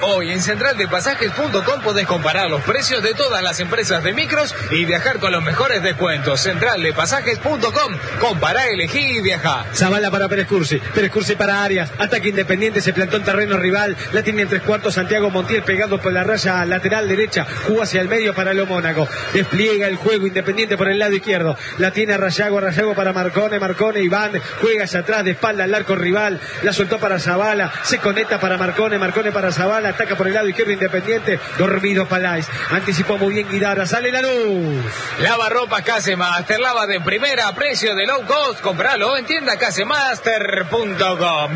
Hoy en centraldepasajes.com podés comparar los precios de todas las empresas de micros y viajar con los mejores descuentos. Centraldepasajes.com. Compará, elegí y viajá. Zavala para Pérez Cursi para Arias. Ataque Independiente, se plantó en terreno rival. La tiene en 3/4 Santiago Montiel pegado por la raya lateral derecha. Jugó hacia el medio para Lo Mónaco. Despliega el juego Independiente por el lado izquierdo. La tiene Rayago para Marcone, Iván. Juega hacia atrás de espalda al arco rival. La soltó para Zavala. Se conecta para Marcone para Zavala. Ataca por el lado izquierdo Independiente. Dormido Palais. Anticipó muy bien Guidara. Sale Lanús. Lava ropa Casemaster. Lava de primera a precio de low cost. Compralo en tienda casemaster.com.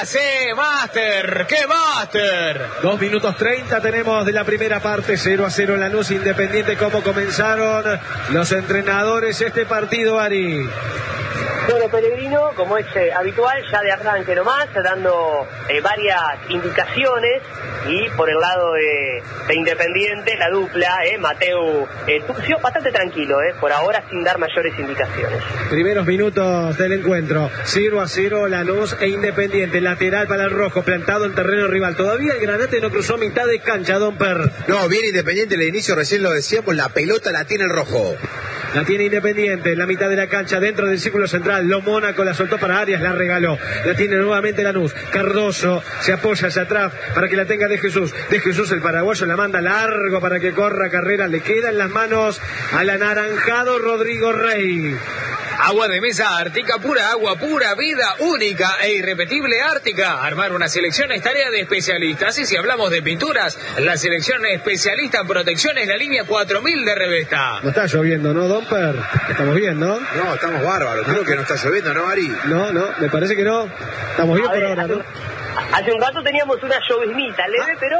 Casemaster. ¡Qué master! 2 minutos 30 tenemos de la primera parte. 0-0 Lanús Independiente. ¿Cómo comenzaron los entrenadores este partido, Ari? Bueno, Pellegrino, como es habitual, ya de arranque nomás, dando varias indicaciones, y por el lado de Independiente, la dupla, Mateu Tucio, bastante tranquilo, por ahora sin dar mayores indicaciones. Primeros minutos del encuentro, 0-0 Lanús e Independiente, lateral para el rojo, plantado en terreno rival. Todavía el Granate no cruzó mitad de cancha, Don Per. No, bien Independiente el inicio, recién lo decíamos, la pelota la tiene el rojo. La tiene Independiente en la mitad de la cancha, dentro del círculo central. Lo Mónaco la soltó para Arias, la regaló. La tiene nuevamente Lanús. Cardoso se apoya hacia atrás para que la tenga De Jesús. De Jesús, el paraguayo, la manda largo para que corra carrera. Le queda en las manos al anaranjado Rodrigo Rey. Agua de mesa Ártica, pura agua, pura vida, única e irrepetible Ártica. Armar una selección es tarea de especialistas. Y si hablamos de pinturas, la selección especialista en protección es la línea 4000 de Revesta. No está lloviendo, ¿no, Don Per? ¿Estamos bien, no? No, estamos bárbaros. Creo que no está lloviendo, ¿no, Ari? No, me parece que no. Estamos bien por ahora, ¿no? Hace un rato teníamos una lloviznita leve, pero...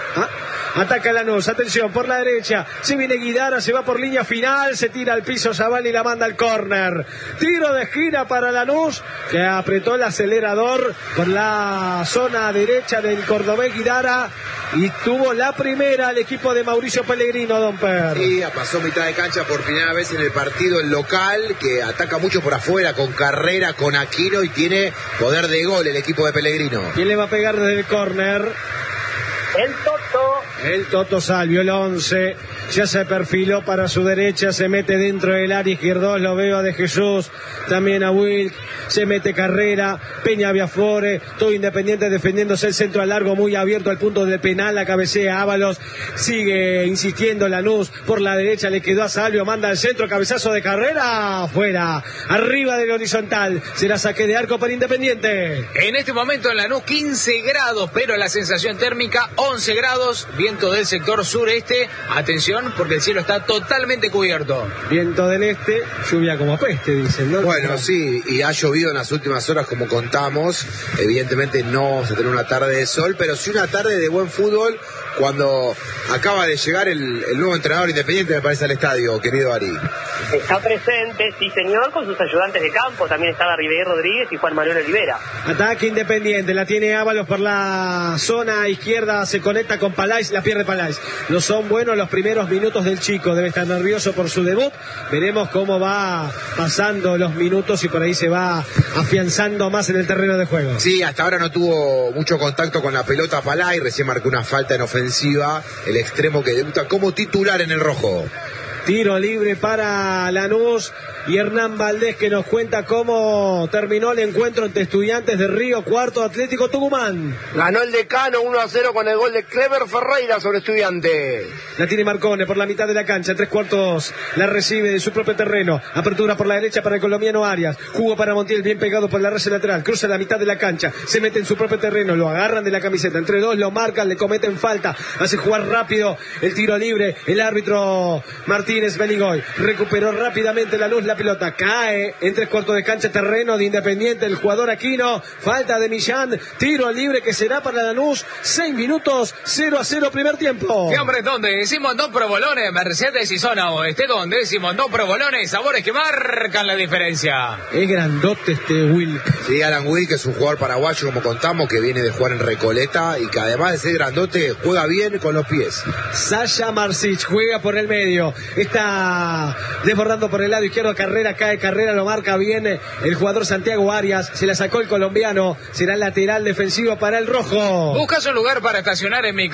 Ataca Lanús, atención, por la derecha, se viene Guidara, se va por línea final, se tira al piso Zavala y la manda al córner. Tiro de esquina para Lanús, que apretó el acelerador por la zona derecha del cordobés Guidara, y tuvo la primera el equipo de Mauricio Pellegrino, Don Per. Sí, pasó mitad de cancha por primera vez en el partido el local, que ataca mucho por afuera, con Carrera, con Aquino, y tiene poder de gol el equipo de Pellegrino. ¿Quién le va a pegar desde el córner? El Toto Salvio, el 11, ya se perfiló para su derecha, se mete dentro del área izquierdo, lo veo a De Jesús, también a Wilk, se mete Carrera, Peña Biafore, todo Independiente defendiéndose, el centro al largo muy abierto al punto del penal, la cabecea Ábalos, sigue insistiendo Lanús, por la derecha le quedó a Salvio, manda al centro, cabezazo de Carrera, afuera, arriba del horizontal, será saque de arco para Independiente. En este momento en Lanús 15 grados, pero la sensación térmica 11 grados, viento del sector sureste, atención porque el cielo está totalmente cubierto. Viento del este, lluvia como peste, dicen, ¿no? Bueno, sí, y ha llovido en las últimas horas como contamos, evidentemente no vamos a tener una tarde de sol, pero sí una tarde de buen fútbol cuando acaba de llegar el nuevo entrenador Independiente, me parece, al estadio, querido Ari. Está presente, sí señor, con sus ayudantes de campo, también estaba Ribeir Rodríguez y Juan Manuel Olivera. Ataque Independiente, la tiene Ábalos por la zona izquierda, se conecta con Palais, la pierde Palais. No son buenos los primeros minutos del chico, debe estar nervioso por su debut, veremos cómo va pasando los minutos y por ahí se va afianzando más en el terreno de juego. Sí, hasta ahora no tuvo mucho contacto con la pelota Palais, recién marcó una falta en ofensiva, el extremo que debuta como titular en el rojo. Tiro libre para Lanús y Hernán Valdés, que nos cuenta cómo terminó el encuentro entre Estudiantes de Río Cuarto Atlético Tucumán. Ganó el Decano 1-0 con el gol de Clever Ferreira sobre Estudiantes. La tiene Marcone por la mitad de la cancha, 3/4 la recibe de su propio terreno. Apertura por la derecha para el colombiano Arias. Jugo para Montiel, bien pegado por la raya lateral. Cruza la mitad de la cancha, se mete en su propio terreno, lo agarran de la camiseta. Entre dos lo marcan, le cometen falta. Hace jugar rápido el tiro libre. El árbitro Martínez Beligoy recuperó rápidamente Lanús la pelota. Cae en 3/4 de cancha, terreno de Independiente el jugador Aquino. Falta de Millán. Tiro libre que será para Lanús. 6 minutos, 0-0 primer tiempo. ¿Qué hombre, dónde? Decimos dos provolones, Mercedes y zona oeste, donde decimos dos provolones, sabores que marcan la diferencia. Es grandote este Will. Sí, Alan Will, que es un jugador paraguayo, como contamos, que viene de jugar en Recoleta y que además de ser grandote, juega bien con los pies. Sasha Marsic juega por el medio. Está desbordando por el lado izquierdo. Carrera, cae Carrera, lo marca bien el jugador Santiago Arias. Se la sacó el colombiano. Será lateral defensivo para el rojo. ¿Buscas un lugar para estacionar en micro?